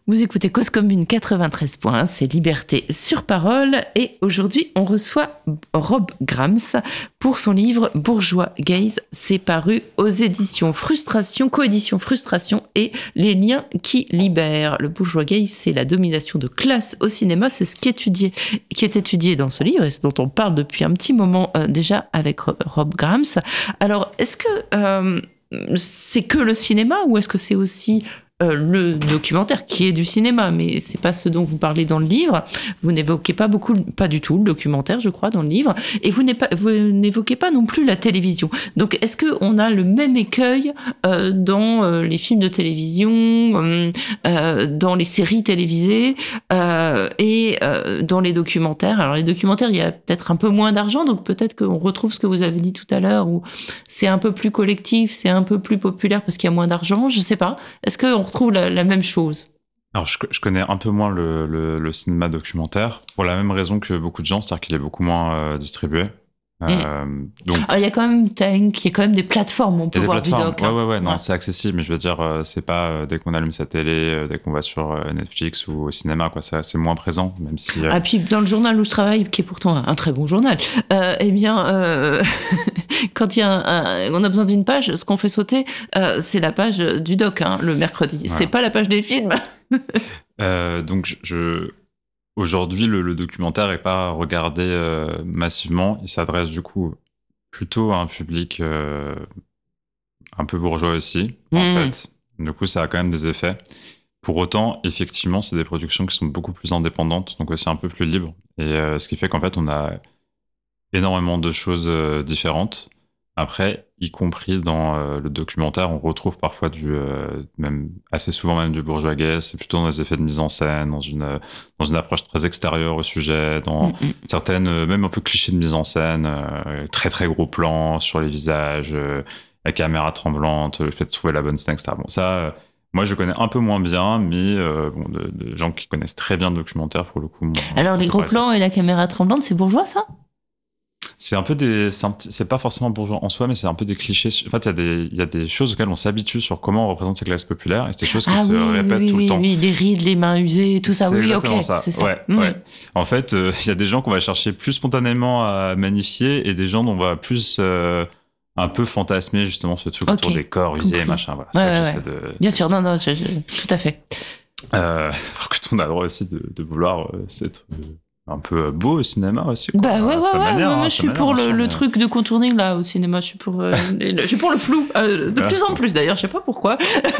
Vous écoutez Cause Commune 93.1, c'est Liberté sur parole. Et aujourd'hui, on reçoit Rob Grams pour son livre Bourgeois Gays. C'est paru aux éditions Frustration, coédition Frustration et Les liens qui libèrent. Le bourgeois gay, c'est la domination de classe au cinéma. C'est ce qui est étudié dans ce livre et ce dont on parle depuis un petit moment déjà avec Rob Grams. Alors, est-ce que c'est que le cinéma ou est-ce que c'est aussi le documentaire qui est du cinéma, mais c'est pas ce dont vous parlez dans le livre. Vous n'évoquez pas du tout le documentaire, je crois, dans le livre, et vous n'évoquez pas non plus la télévision. Donc, est-ce qu'on a le même écueil dans les films de télévision, dans les séries télévisées et dans les documentaires? Alors, les documentaires, il y a peut-être un peu moins d'argent, donc peut-être qu'on retrouve ce que vous avez dit tout à l'heure, où c'est un peu plus collectif, c'est un peu plus populaire parce qu'il y a moins d'argent. Je sais pas. Est-ce qu'on retrouve la même chose? Alors, je connais un peu moins le cinéma documentaire, pour la même raison que beaucoup de gens, c'est-à-dire qu'il est beaucoup moins distribué. Donc... Alors, il y a quand même Tank, il y a quand même des plateformes où on peut voir du doc. Ouais, non, c'est accessible, mais je veux dire, c'est pas dès qu'on allume sa télé, dès qu'on va sur Netflix ou au cinéma, quoi, c'est moins présent, même si... Ah, puis dans le journal où je travaille, qui est pourtant un très bon journal, eh bien, quand on a besoin d'une page, ce qu'on fait sauter, c'est la page du doc, hein, le mercredi. Ouais. C'est pas la page des films. Donc, aujourd'hui, le documentaire n'est pas regardé massivement. Il s'adresse du coup plutôt à un public un peu bourgeois aussi, en fait. Du coup, ça a quand même des effets. Pour autant, effectivement, c'est des productions qui sont beaucoup plus indépendantes, donc aussi un peu plus libres. Et ce qui fait qu'en fait, on a énormément de choses différentes. Après, y compris dans le documentaire, on retrouve parfois même assez souvent même du bourgeois gay. C'est plutôt dans les effets de mise en scène, dans une approche très extérieure au sujet, dans certaines, même un peu clichés de mise en scène, très très gros plans sur les visages, la caméra tremblante, le fait de trouver la bonne scène, etc. Bon, ça, moi je connais un peu moins bien, mais de gens qui connaissent très bien le documentaire pour le coup. Alors les gros plans et la caméra tremblante, c'est bourgeois ça? C'est un peu c'est pas forcément bourgeois en soi, mais c'est un peu des clichés. En fait, il y a des choses auxquelles on s'habitue sur comment on représente ces classes populaires, et c'est des choses qui se répètent tout le temps. Oui, les rides, les mains usées, tout ça. C'est oui, exactement ok, ça. C'est ça. Ouais. En fait, il y a des gens qu'on va chercher plus spontanément à magnifier, et des gens dont on va plus un peu fantasmer justement ce truc autour des corps usés et machin. Voilà. Bien sûr, non, tout à fait. Alors que on a le droit aussi de vouloir s'être un peu beau au cinéma aussi, quoi. Moi je suis pour le truc de contouring là au cinéma, je suis pour le flou de plus en plus d'ailleurs, je sais pas pourquoi.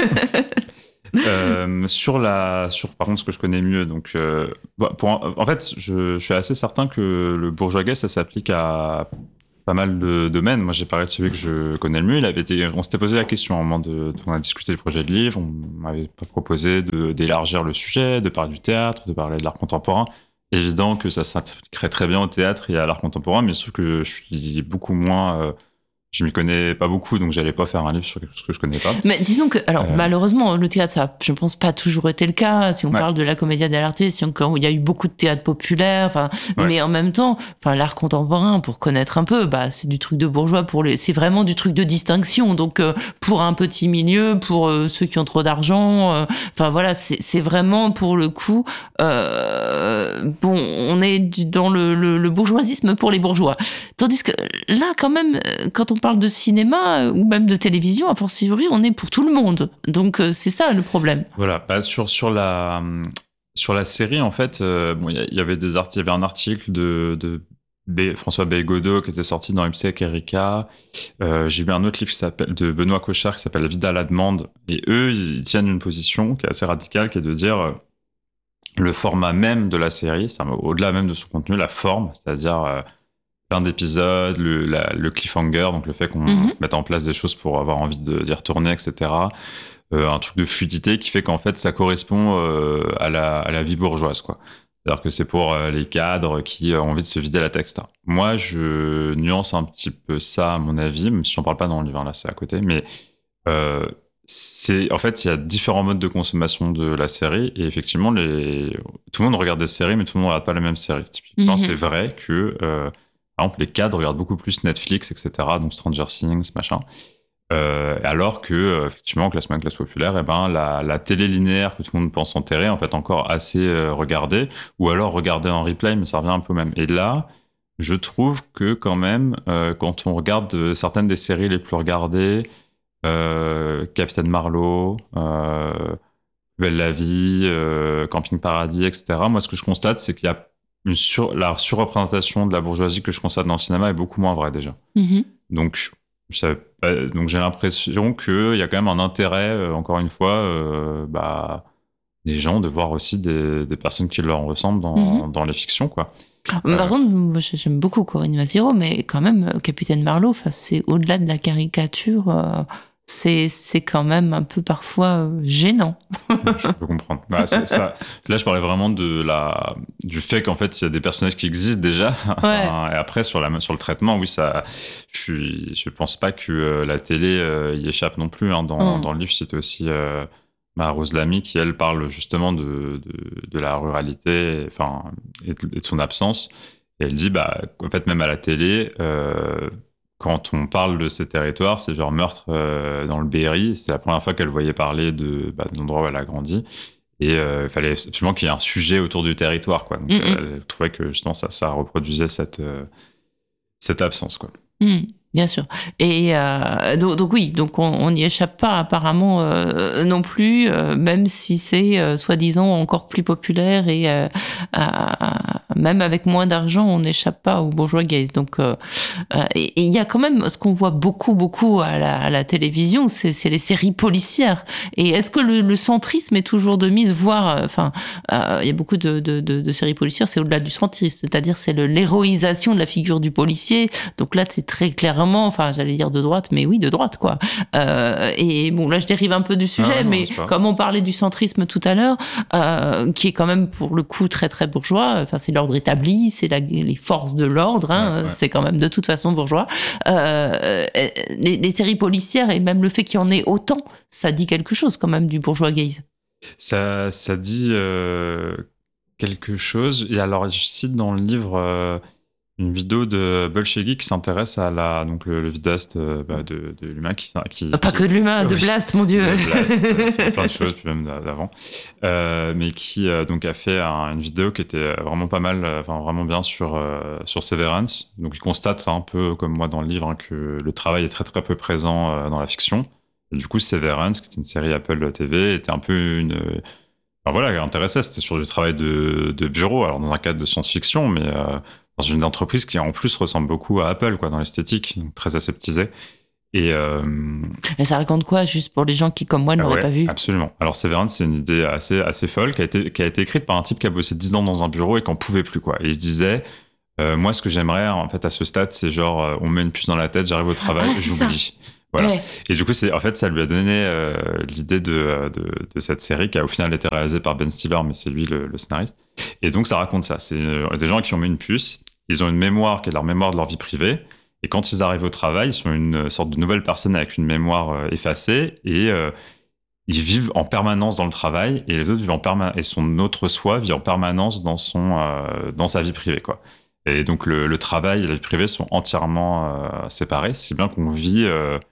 Sur par contre ce que je connais mieux, donc en fait je suis assez certain que le bourgeois gay ça s'applique à pas mal de domaines. Moi j'ai parlé de celui que je connais le mieux. On s'était posé la question au moment on a discuté du projet de livre, on m'avait proposé d'élargir le sujet, de parler du théâtre, de parler de l'art contemporain. Évident que ça s'appliquerait très bien au théâtre et à l'art contemporain, mais sauf que je suis beaucoup moins... je m'y connais pas beaucoup, donc j'allais pas faire un livre sur quelque chose que je connais pas. Mais disons que, alors malheureusement, le théâtre, ça, je pense, pas toujours été le cas. Si on parle de la Commedia dell'arte, il y a eu beaucoup de théâtre populaire, mais en même temps, l'art contemporain, pour connaître un peu, c'est du truc de bourgeois c'est vraiment du truc de distinction. Donc, pour un petit milieu, pour ceux qui ont trop d'argent, voilà, c'est vraiment pour le coup, on est dans le bourgeoisisme pour les bourgeois. Tandis que là, quand même, quand on parle de cinéma ou même de télévision, a fortiori, on est pour tout le monde. Donc, c'est ça le problème. Voilà. Sur la série, en fait, il y avait un article de François Belgodeau qui était sorti dans Ipsec Erika. J'ai lu un autre livre de Benoît Cochard qui s'appelle La Vida à la demande. Et eux, ils tiennent une position qui est assez radicale, qui est de dire le format même de la série, au-delà même de son contenu, la forme, c'est-à-dire... plein d'épisodes, le cliffhanger, donc le fait qu'on mette en place des choses pour avoir envie d'y retourner, etc. Un truc de fluidité qui fait qu'en fait, ça correspond à la vie bourgeoise, quoi. C'est-à-dire que c'est pour les cadres qui ont envie de se vider la tête, etc. Moi, je nuance un petit peu ça, à mon avis, même si j'en parle pas dans le livre, là, c'est à côté, mais en fait, il y a différents modes de consommation de la série, et effectivement, tout le monde regarde des séries, mais tout le monde ne regarde pas la même série. Typiquement, c'est vrai que... par exemple, les cadres regardent beaucoup plus Netflix, etc., donc Stranger Things, machin. Alors que effectivement, classe moyenne, classe populaire, la télé linéaire que tout le monde pense enterrer, en fait, encore assez regardée, ou alors regardée en replay, mais ça revient un peu au même. Et là, je trouve que quand même, quand on regarde certaines des séries les plus regardées, Capitaine Marlowe, Belle la vie, Camping Paradis, etc. Moi, ce que je constate, c'est qu'il y a la surreprésentation de la bourgeoisie que je constate dans le cinéma est beaucoup moins vraie déjà. Mhm. Donc, donc j'ai l'impression qu'il y a quand même un intérêt, encore une fois, des gens de voir aussi des personnes qui leur ressemblent dans les fictions, quoi. Par contre, moi, j'aime beaucoup Corinne Masiro, mais quand même, Capitaine Marlowe, c'est au-delà de la caricature, c'est quand même un peu parfois gênant. Je peux comprendre. Ça, là, je parlais vraiment du fait qu'en fait, il y a des personnages qui existent déjà. Ouais. Et après, sur le traitement, oui, je pense pas que la télé y échappe non plus. Hein. Dans le livre, c'était aussi Rose Lamy qui, elle, parle justement de la ruralité, et de son absence. Et elle dit, en fait, même à la télé, quand on parle de ces territoires, c'est genre meurtre dans le Berry. C'est la première fois qu'elle voyait parler de l'endroit où elle a grandi. Et il fallait absolument qu'il y ait un sujet autour du territoire, quoi. Donc, elle trouvait que justement ça reproduisait cette absence, quoi. Bien sûr. Et donc oui, donc on n'y échappe pas apparemment non plus, même si c'est soi-disant encore plus populaire et même avec moins d'argent, on n'échappe pas aux bourgeois gays. Donc et il y a quand même ce qu'on voit beaucoup à la télévision, c'est les séries policières. Et est-ce que le centrisme est toujours de mise, voire il y a beaucoup de séries policières, c'est au-delà du centrisme, c'est-à-dire c'est l'héroïsation de la figure du policier. Donc là, c'est très clairement, j'allais dire de droite, mais oui, de droite, quoi. Et bon, là, je dérive un peu du sujet, mais comme on parlait du centrisme tout à l'heure, qui est quand même, pour le coup, très, très bourgeois, c'est l'ordre établi, c'est les forces de l'ordre, hein, c'est quand même de toute façon bourgeois. Les séries policières, et même le fait qu'il y en ait autant, ça dit quelque chose, quand même, du bourgeois gaze. Ça dit quelque chose. Et alors, je cite dans le livre une vidéo de Bolshevik qui s'intéresse à donc le vidéaste de l'humain qui pas que de l'humain, de Blast, mon Dieu. De Blast, plein de choses, puis même d'avant. Mais qui donc a fait une vidéo qui était vraiment pas mal, vraiment bien sur Severance. Donc il constate un peu comme moi dans le livre que le travail est très très peu présent dans la fiction. Et du coup, Severance, qui est une série Apple TV, était un peu intéressait. C'était sur du travail de bureau, alors dans un cadre de science-fiction, mais dans une entreprise qui en plus ressemble beaucoup à Apple, quoi, dans l'esthétique, très aseptisée. Et ça raconte quoi, juste pour les gens qui, comme moi, ne l'auraient pas vu? Absolument. Alors Severance, c'est une idée assez folle qui a été écrite par un type qui a bossé 10 ans dans un bureau et qui n'en pouvait plus, quoi. Et il se disait, moi, ce que j'aimerais, en fait, à ce stade, c'est genre, on me met une puce dans la tête, j'arrive au travail et j'oublie. Voilà. Ouais. Et du coup, ça lui a donné l'idée de cette série qui a au final été réalisée par Ben Stiller, mais c'est lui le scénariste. Et donc, ça raconte ça. C'est des gens qui ont mis une puce, ils ont une mémoire qui est leur mémoire de leur vie privée. Et quand ils arrivent au travail, ils sont une sorte de nouvelle personne avec une mémoire effacée et ils vivent en permanence dans le travail et les autres vivent et son autre soi vit en permanence dans sa vie privée, quoi. Et donc, le travail et la vie privée sont entièrement séparés, si bien qu'on vit...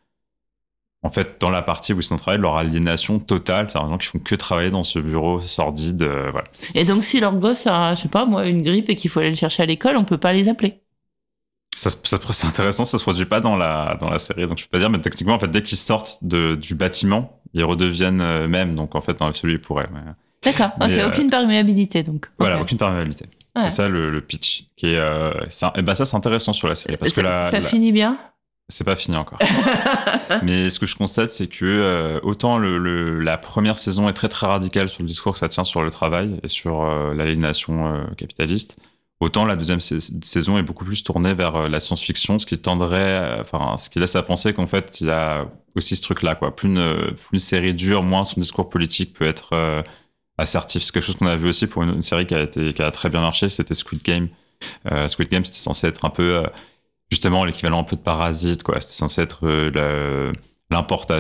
en fait, dans la partie où ils sont au travail, leur aliénation totale, c'est des gens qui font que travailler dans ce bureau sordide. Voilà. Et donc, si leur gosse a, je sais pas, moi, une grippe et qu'il faut aller le chercher à l'école, on peut pas les appeler. C'est intéressant, ça se produit pas dans la série, donc je peux pas dire, mais techniquement, en fait, dès qu'ils sortent du bâtiment, ils redeviennent eux-mêmes, donc en fait, dans l'absolu, ils pourraient. Mais... D'accord, ok, aucune perméabilité, donc. Voilà, okay. Aucune perméabilité. Ouais. C'est ça le pitch. Qui est, ça, c'est intéressant sur la série. Parce que ça finit bien? C'est pas fini encore. Mais ce que je constate, c'est que autant la première saison est très très radicale sur le discours que ça tient sur le travail et sur l'aliénation capitaliste, autant la deuxième saison est beaucoup plus tournée vers la science-fiction, ce qui laisse à penser qu'en fait, il y a aussi ce truc-là, quoi. Plus une série dure, moins son discours politique peut être assertif. C'est quelque chose qu'on a vu aussi pour une série qui a très bien marché, c'était Squid Game. Squid Game, c'était censé être un peu... justement l'équivalent un peu de Parasite, quoi. C'était censé être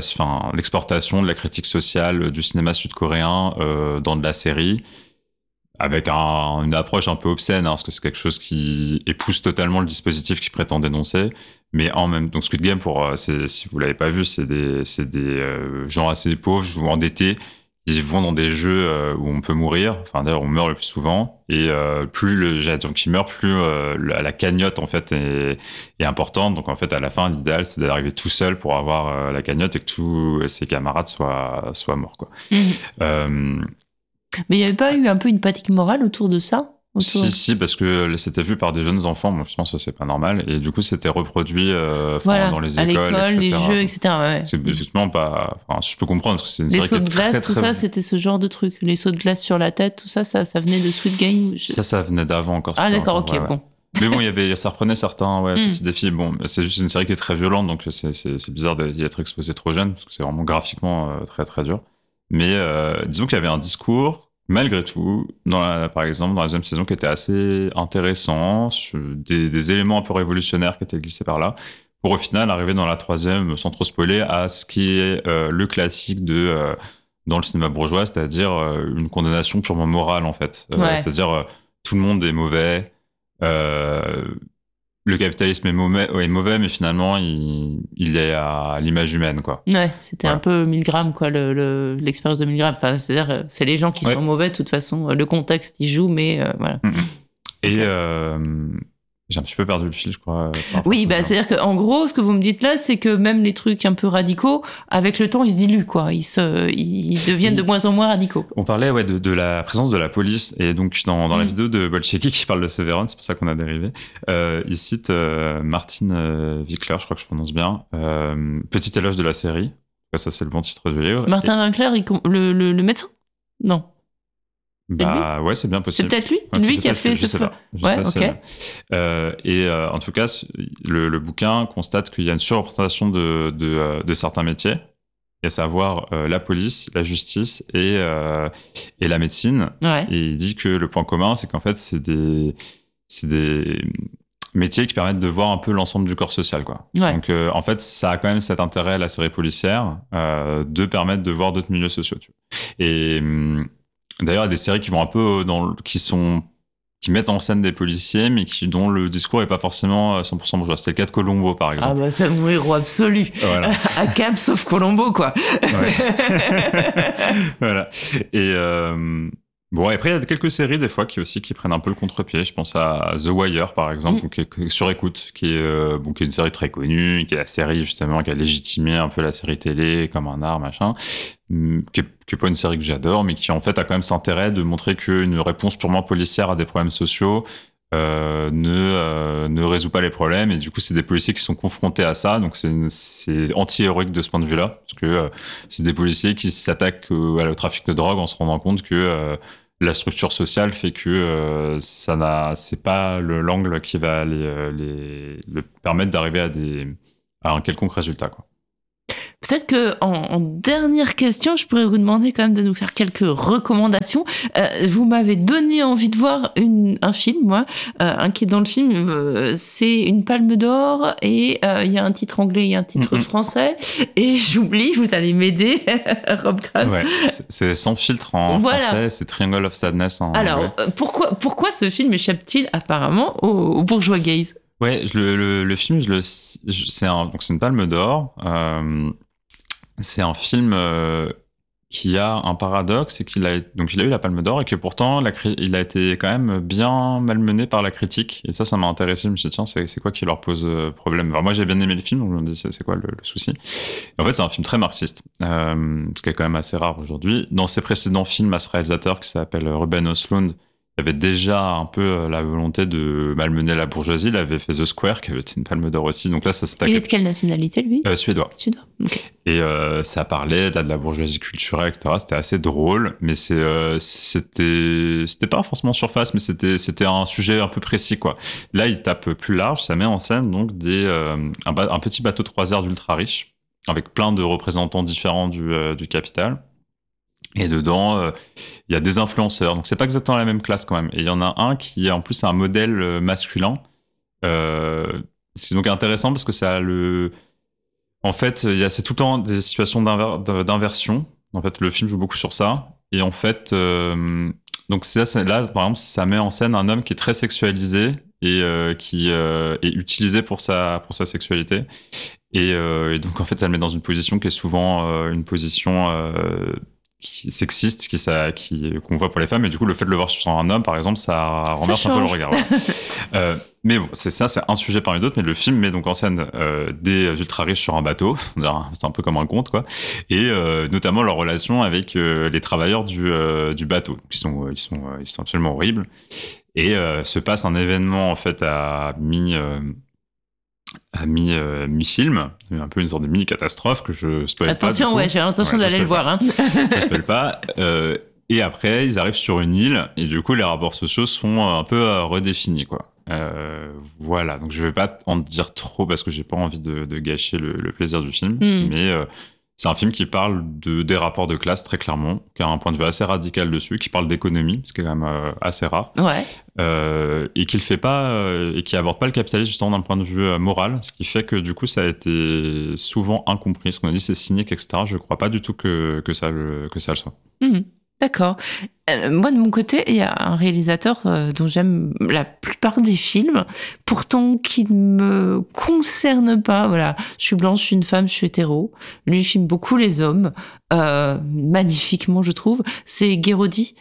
l'exportation de la critique sociale du cinéma sud-coréen dans de la série. avec une approche un peu obscène, parce que c'est quelque chose qui épouse totalement le dispositif qu'il prétend dénoncer. Mais en même donc Squid Game, si vous l'avez pas vu, c'est des gens assez pauvres ou endettés. Ils vont dans des jeux où on peut mourir. Enfin, d'ailleurs, on meurt le plus souvent. Et plus le générateur qui meurt, plus la cagnotte, en fait, est importante. Donc, en fait, à la fin, l'idéal, c'est d'arriver tout seul pour avoir la cagnotte et que tous ses camarades soient morts, quoi. Mais il n'y avait pas eu un peu une panique morale autour de ça? Si, parce que c'était vu par des jeunes enfants. Moi, je pense que ça, c'est pas normal. Et du coup, c'était reproduit dans les écoles, etc. les jeux, etc. Ouais. C'est justement pas... Enfin, je peux comprendre, parce que c'est une les série sauts de qui est glace, très, tout très... ça, c'était ce genre de truc. Les sauts de glace sur la tête, tout ça, ça venait de Squid Game. Ça venait d'avant encore. Ah, d'accord, ok, ouais. bon. Mais bon, ça reprenait certains petits défis. Bon, c'est juste une série qui est très violente, donc c'est bizarre d'y être exposé trop jeune, parce que c'est vraiment graphiquement très, très dur. Mais disons qu'il y avait un discours, malgré tout, par exemple, dans la deuxième saison, qui était assez intéressant, sur des éléments un peu révolutionnaires qui étaient glissés par là, pour au final arriver dans la troisième, sans trop spoiler, à ce qui est le classique dans le cinéma bourgeois, c'est-à-dire une condamnation purement morale, en fait. C'est-à-dire tout le monde est mauvais, le capitalisme est mauvais, mais finalement, il est à l'image humaine, quoi. Ouais, c'était un peu Milgram, quoi, l'expérience de Milgram. Enfin, c'est-à-dire, c'est les gens qui sont mauvais, de toute façon. Le contexte, il joue, mais voilà. Et j'ai un petit peu perdu le fil, je crois. Oui, c'est-à-dire qu'en gros, ce que vous me dites là, c'est que même les trucs un peu radicaux, avec le temps, ils se diluent, quoi. Ils deviennent de moins en moins radicaux. On parlait de la présence de la police, et donc dans la vidéo de Bolcheki qui parle de Severance, c'est pour ça qu'on a dérivé, il cite Martin Winkler, je crois que je prononce bien, Petit éloge de la série. Ça, c'est le bon titre du livre. Martin Winkler, le médecin? Non. Bah ouais, c'est bien possible. C'est peut-être lui, ouais, qui a fait ce truc. Et en tout cas, le bouquin constate qu'il y a une surreprésentation de certains métiers, à savoir la police, la justice et la médecine. Ouais. Et il dit que le point commun, c'est qu'en fait, c'est des métiers qui permettent de voir un peu l'ensemble du corps social, quoi. Ouais. Donc en fait, ça a quand même cet intérêt, la série policière, de permettre de voir d'autres milieux sociaux. Et d'ailleurs, il y a des séries qui vont un peu qui mettent en scène des policiers, mais dont le discours est pas forcément 100% bourgeois. C'était le cas de Columbo, par exemple. Ah bah, c'est mon héros absolu. Voilà. À Cap, sauf Columbo, quoi. Ouais. Voilà. Et bon, après, il y a quelques séries, des fois, qui prennent un peu le contre-pied. Je pense à The Wire, par exemple, qui est sur écoute, qui est une série très connue, qui est la série, justement, qui a légitimé un peu la série télé comme un art, machin, qui est pas une série que j'adore, mais qui, en fait, a quand même cet intérêt de montrer qu'une réponse purement policière à des problèmes sociaux ne résout pas les problèmes, et du coup, c'est des policiers qui sont confrontés à ça, donc c'est anti-héroïque de ce point de vue-là, parce que c'est des policiers qui s'attaquent au trafic de drogue en se rendant compte que la structure sociale fait que c'est pas l'angle qui va le permettre d'arriver à un quelconque résultat, quoi. Peut-être que en dernière question, je pourrais vous demander quand même de nous faire quelques recommandations. Vous m'avez donné envie de voir un film, moi, qui est dans le film, c'est une Palme d'Or, et il y a un titre anglais et un titre français, et j'oublie, vous allez m'aider, Rob Grams. Ouais, c'est Sans filtre en français, c'est Triangle of Sadness en anglais. Alors, pourquoi ce film échappe-t-il apparemment aux bourgeois gays? Ouais, le film, c'est une Palme d'Or. C'est un film qui a un paradoxe, c'est qu'il a eu la Palme d'Or, et que pourtant il a été quand même bien malmené par la critique. Et ça m'a intéressé. Je me suis dit, tiens, c'est quoi qui leur pose problème? Alors moi, j'ai bien aimé le film, donc je me dis, c'est quoi le souci? Et en fait, c'est un film très marxiste, ce qui est quand même assez rare aujourd'hui. Dans ses précédents films, à ce réalisateur qui s'appelle Ruben Östlund, il avait déjà un peu la volonté de malmener la bourgeoisie. Il avait fait The Square, qui avait été une Palme d'Or aussi. Donc là, ça s'attaque. Il est de quelle nationalité, lui? Suédois. Suédois, ok. Et ça parlait de la bourgeoisie culturelle, etc. C'était assez drôle, mais c'était pas forcément surface, mais c'était un sujet un peu précis, quoi. Là, il tape plus large. Ça met en scène donc un petit bateau de croisière d'ultra riches, avec plein de représentants différents du capital. Et dedans, il y a des influenceurs. Donc, c'est pas exactement la même classe quand même. Et il y en a un qui, en plus, c'est un modèle masculin. C'est donc intéressant parce que en fait, c'est tout le temps des situations d'inversion. En fait, le film joue beaucoup sur ça. Et en fait, Donc là, par exemple, ça met en scène un homme qui est très sexualisé et qui est utilisé pour sa sexualité. Et donc, en fait, ça le met dans une position qui est souvent une position sexiste qu'on voit pour les femmes. Et du coup, le fait de le voir sur un homme, par exemple, ça renverse un peu le regard. Voilà. Mais bon, c'est un sujet parmi d'autres. Mais le film met donc en scène des ultra riches sur un bateau. C'est un peu comme un conte, quoi. Et notamment leur relation avec les travailleurs du bateau. Ils sont absolument horribles. Et se passe un événement, en fait, à mi-film, un peu une sorte de mini-catastrophe que je spoil pas. Attention, ouais, j'ai l'intention d'aller le voir. Hein. Je spoil pas. Et après, ils arrivent sur une île, et du coup, les rapports sociaux sont un peu redéfinis, quoi. Voilà, donc je vais pas en dire trop parce que j'ai pas envie de gâcher le plaisir du film, mais c'est un film qui parle des rapports de classe très clairement, qui a un point de vue assez radical dessus, qui parle d'économie, ce qui est quand même assez rare, et qui le fait pas, et qui aborde pas le capitalisme justement d'un point de vue moral, ce qui fait que du coup ça a été souvent incompris. Ce qu'on a dit c'est cynique, etc. Je crois pas du tout que ça le soit. D'accord. Moi, de mon côté, il y a un réalisateur dont j'aime la plupart des films, pourtant qui ne me concerne pas. Voilà, je suis blanche, je suis une femme, je suis hétéro. Lui, il filme beaucoup les hommes, magnifiquement, je trouve. C'est Guéraudy.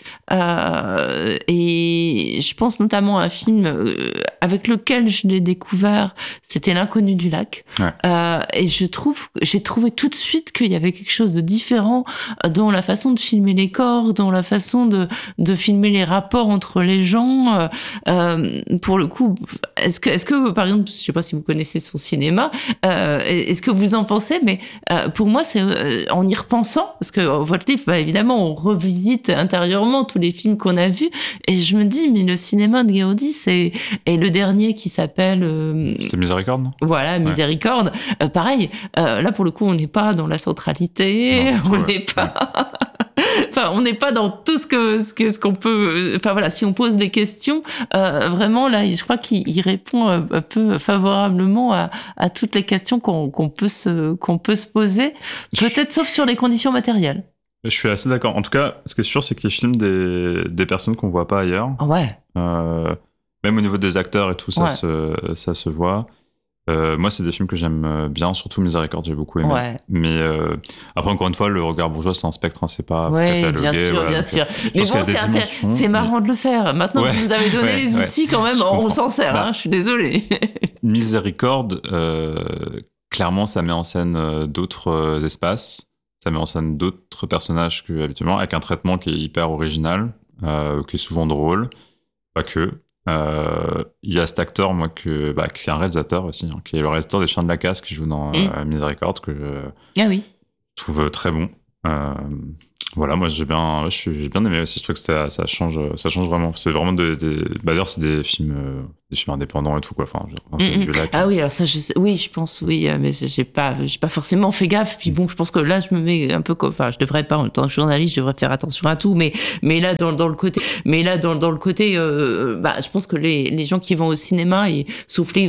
Et je pense notamment à un film avec lequel je l'ai découvert, c'était L'Inconnu du lac. Ouais. Et j'ai trouvé tout de suite qu'il y avait quelque chose de différent dans la façon de filmer les corps, dans la façon de filmer les rapports entre les gens. Pour le coup, est-ce que, par exemple, je sais pas si vous connaissez son cinéma, est-ce que vous en pensez? Mais pour moi, c'est en y repensant, parce que votre livre, évidemment, on revisite intérieurement tous les films qu'on a vus, et je me dis, mais le cinéma de Guéraudy, et le dernier qui s'appelle... C'était Miséricorde, non? Voilà, Miséricorde. Pareil, là, pour le coup, on n'est pas dans la centralité, on n'est pas... Enfin, on n'est pas dans tout ce qu'on peut. Enfin voilà, si on pose des questions, vraiment là, je crois qu'il répond un peu favorablement à toutes les questions qu'on peut se poser. Peut-être sauf sur les conditions matérielles. Je suis assez d'accord. En tout cas, ce qui est sûr, c'est qu'il filme des personnes qu'on voit pas ailleurs. Ouais. Même au niveau des acteurs et tout, ça se voit. Moi, c'est des films que j'aime bien, surtout Miséricorde, j'ai beaucoup aimé. Ouais. Mais après, encore une fois, le regard bourgeois, c'est un spectre, hein, c'est pas catalogué. Bien sûr. Mais bon, c'est marrant de le faire. Maintenant que vous nous avez donné les outils, quand même, on s'en sert. Hein, je suis désolée. Miséricorde, clairement, ça met en scène d'autres espaces, ça met en scène d'autres personnages que habituellement, avec un traitement qui est hyper original, qui est souvent drôle, pas que. Il y a cet acteur, moi, qui est un réalisateur aussi, hein, qui est le réalisateur des Chiens de la Casse, qui joue dans Miséricorde, que je trouve très bon. Voilà, moi j'ai bien aimé aussi. Je trouve que ça change vraiment. C'est vraiment d'ailleurs, c'est des films indépendants et tout, quoi. Enfin, du lac. Ah oui, alors ça, je pense, mais j'ai pas forcément fait gaffe. Puis bon, je pense que là, je me mets un peu comme, enfin, je devrais pas, en tant que journaliste, je devrais faire attention à tout, mais là, dans le côté, je pense que les gens qui vont au cinéma, et sauf les